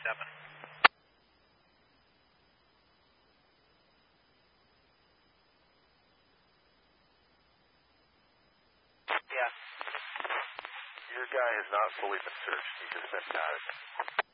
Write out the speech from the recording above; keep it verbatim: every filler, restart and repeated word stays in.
seven. Yeah. Your guy has not fully been searched. He just been got it.